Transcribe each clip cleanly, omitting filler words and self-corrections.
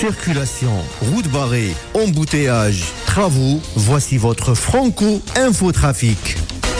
Circulation, route barrée, embouteillage, travaux, voici votre Franco Infotrafic.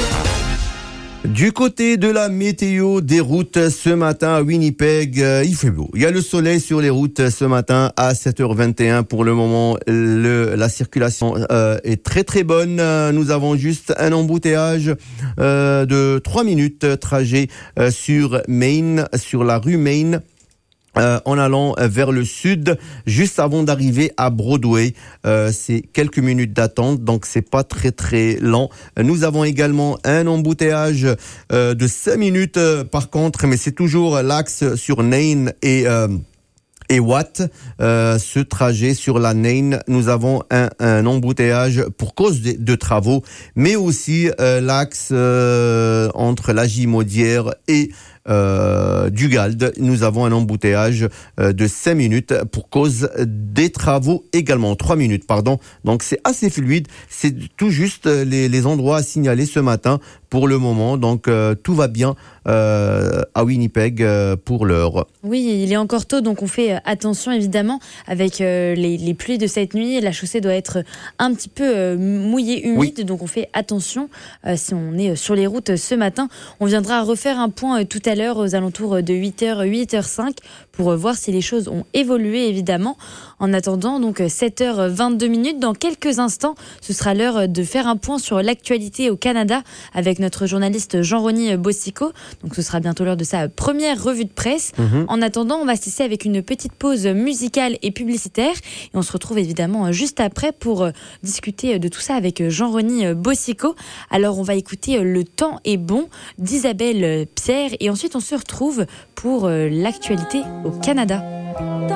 Du côté de la météo des routes ce matin à Winnipeg, il fait beau. Il y a le soleil sur les routes ce matin à 7h21. Pour le moment, la circulation est très très bonne. Nous avons juste un embouteillage de 3 minutes trajet sur Main, sur la rue Main. En allant vers le sud, juste avant d'arriver à Broadway. C'est quelques minutes d'attente, donc c'est pas très très lent. Nous avons également un embouteillage de 5 minutes par contre, mais c'est toujours l'axe sur Nain et Watt. Ce trajet sur la Nain, nous avons un embouteillage pour cause de travaux, mais aussi l'axe entre la Gimaudière et Dugald, nous avons un embouteillage de 5 minutes pour cause des travaux également. 3 minutes, pardon. Donc c'est assez fluide. C'est tout juste les endroits à signaler ce matin pour le moment. Donc tout va bien à Winnipeg pour l'heure. Oui, il est encore tôt, donc on fait attention évidemment avec les pluies de cette nuit. La chaussée doit être un petit peu mouillée, humide, oui. Donc on fait attention si on est sur les routes ce matin. On viendra refaire un point tout à l'heure aux alentours de 8h, 8h05 pour voir si les choses ont évolué évidemment. En attendant, donc 7h22, dans quelques instants, ce sera l'heure de faire un point sur l'actualité au Canada avec notre journaliste Jean-Rony Bossico. Donc ce sera bientôt l'heure de sa première revue de presse. En attendant, on va se laisser avec une petite pause musicale et publicitaire. Et on se retrouve évidemment juste après pour discuter de tout ça avec Jean-Rony Bossico. Alors on va écouter Le temps est bon d'Isabelle Pierre et ensuite on se retrouve pour l'actualité au Canada.